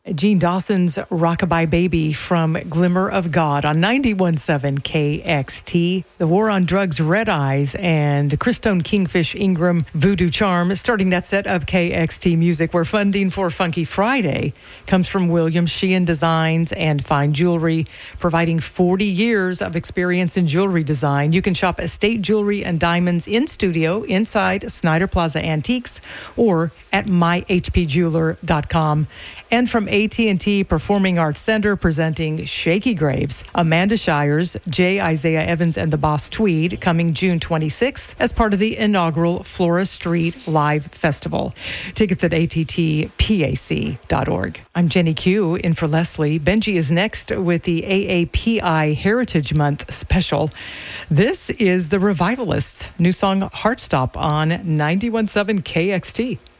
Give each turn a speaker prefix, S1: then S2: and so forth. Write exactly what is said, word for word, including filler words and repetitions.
S1: Gene Dawson's Rockabye Baby from Glimmer of God on ninety-one point seven K X T. The War on Drugs, Red Eyes, and Christone Kingfish Ingram, Voodoo Charm, starting that set of K X T music, where funding for Funky Friday comes from William Sheehan Designs and Fine Jewelry, providing forty years of experience in jewelry design. You can shop estate jewelry and diamonds in studio inside Snyder Plaza Antiques or at my h p jeweler dot com. And from A T and T Performing Arts Center, presenting Shaky Graves, Amanda Shires, J. Isaiah Evans and the Boss Tweed, coming June twenty-sixth as part of the inaugural Flora Street Live Festival. Tickets at a t t pac dot org. I'm Jenny Q, in for Leslie. Benji is next with the A A P I Heritage Month special. This is the Revivalists' new song Heartstop on ninety-one point seven K X T.